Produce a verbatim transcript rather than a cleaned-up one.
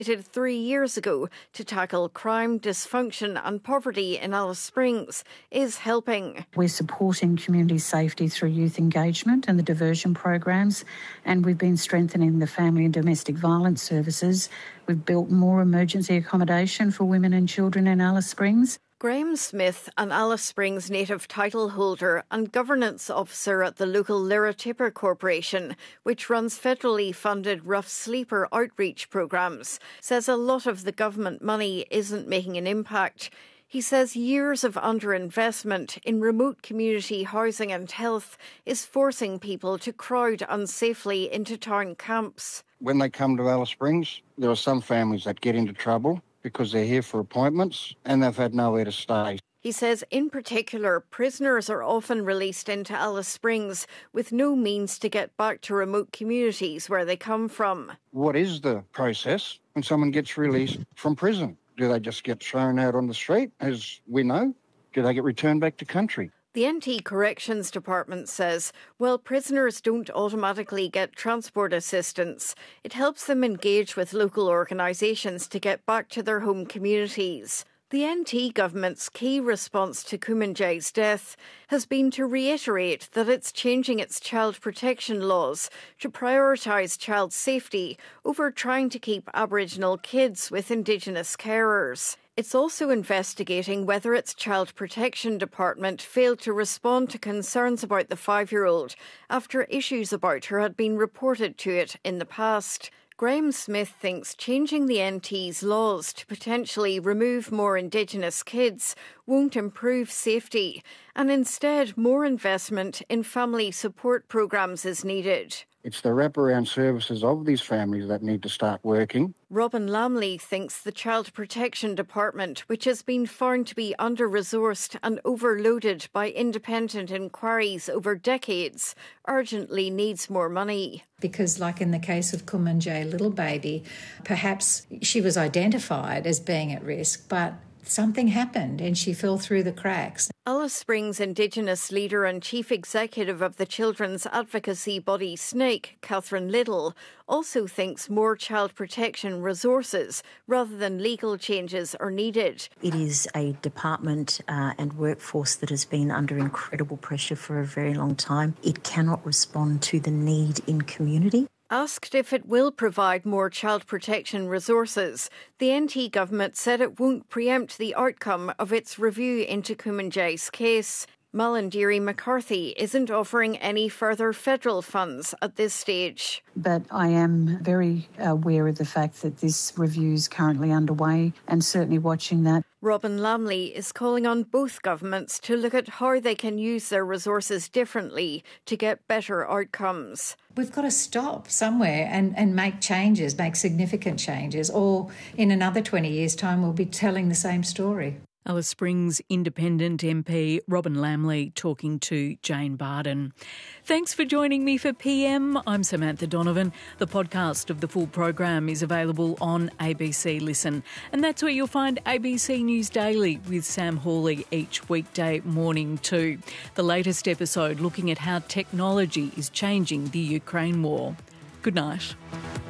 three years ago to tackle crime, dysfunction and poverty in Alice Springs is helping. We're supporting community safety through youth engagement and the diversion programs, and we've been strengthening the family and domestic violence services. We've built more emergency accommodation for women and children in Alice Springs. Graham Smith, an Alice Springs native title holder and governance officer at the local Lyra Tipper Corporation, which runs federally funded rough sleeper outreach programmes, says a lot of the government money isn't making an impact. He says years of underinvestment in remote community housing and health is forcing people to crowd unsafely into town camps. When they come to Alice Springs, there are some families that get into trouble because they're here for appointments and they've had nowhere to stay. He says in particular, prisoners are often released into Alice Springs with no means to get back to remote communities where they come from. What is the process when someone gets released from prison? Do they just get thrown out on the street, as we know? Do they get returned back to country? The N T Corrections Department says, while prisoners don't automatically get transport assistance, it helps them engage with local organisations to get back to their home communities. The N T government's key response to Kumanjayi's death has been to reiterate that it's changing its child protection laws to prioritise child safety over trying to keep Aboriginal kids with Indigenous carers. It's also investigating whether its Child Protection Department failed to respond to concerns about the five-year-old after issues about her had been reported to it in the past. Graham Smith thinks changing the N T's laws to potentially remove more Indigenous kids won't improve safety, and instead more investment in family support programs is needed. It's the wraparound services of these families that need to start working. Robin Lamley thinks the Child Protection Department, which has been found to be under-resourced and overloaded by independent inquiries over decades, urgently needs more money. Because like in the case of Kumanjayi, little baby, perhaps she was identified as being at risk, but something happened and she fell through the cracks. Alice Springs Indigenous leader and chief executive of the children's advocacy body SNAKE, Catherine Little, also thinks more child protection resources rather than legal changes are needed. It is a department uh, and workforce that has been under incredible pressure for a very long time. It cannot respond to the need in community. Asked if it will provide more child protection resources, the N T government said it won't preempt the outcome of its review into Kumanjayi's case. Malandiri McCarthy isn't offering any further federal funds at this stage. But I am very aware of the fact that this review is currently underway and certainly watching that. Robin Lamley is calling on both governments to look at how they can use their resources differently to get better outcomes. We've got to stop somewhere and, and make changes, make significant changes, or in another twenty years' time we'll be telling the same story. Alice Springs Independent M P Robin Lamley talking to Jane Barden. Thanks for joining me for P M. I'm Samantha Donovan. The podcast of the full program is available on A B C Listen. And that's where you'll find A B C News Daily with Sam Hawley each weekday morning too. The latest episode looking at how technology is changing the Ukraine war. Good night.